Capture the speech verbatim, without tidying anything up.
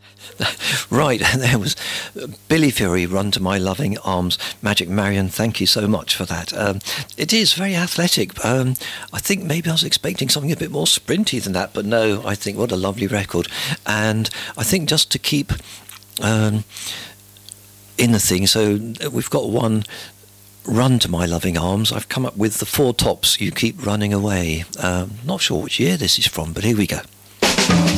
Right, and there was Billy Fury, Run to My Loving Arms. Magic Marion, thank you so much for that. Um, it is very athletic. Um, I think maybe I was expecting something a bit more sprinty than that, but no, I think what a lovely record. And I think just to keep um, in the thing, so we've got one, Run to My Loving Arms. I've come up with the Four Tops, You Keep Running Away. Um, not sure which year this is from, but here we go.